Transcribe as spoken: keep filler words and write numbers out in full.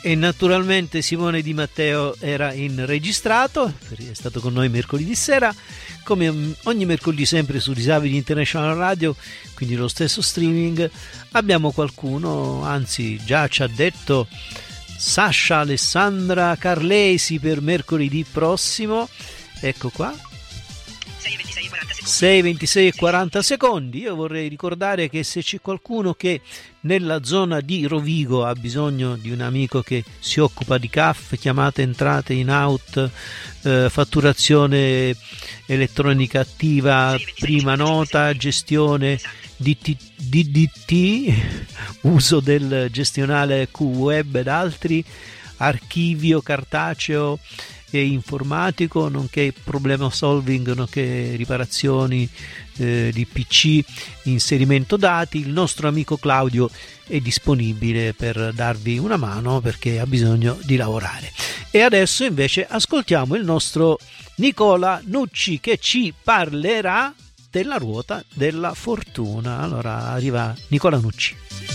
E naturalmente Simone Di Matteo era in registrato, è stato con noi mercoledì sera, come ogni mercoledì sempre su Disabili International Radio, quindi lo stesso streaming. Abbiamo qualcuno, anzi già ci ha detto Sasha Alessandra Carlesi per mercoledì prossimo, ecco qua, sei ventisei e quaranta secondi. Io vorrei ricordare che se c'è qualcuno che nella zona di Rovigo ha bisogno di un amico che si occupa di C A F, chiamate, entrate, in out, eh, fatturazione elettronica attiva, prima nota, gestione D D T, uso del gestionale Q Web ed altri, archivio cartaceo e informatico, nonché problema solving, nonché riparazioni eh, di P C, inserimento dati, il nostro amico Claudio è disponibile per darvi una mano perché ha bisogno di lavorare. E adesso invece ascoltiamo il nostro Nicola Nucci che ci parlerà della ruota della fortuna. Allora arriva Nicola Nucci.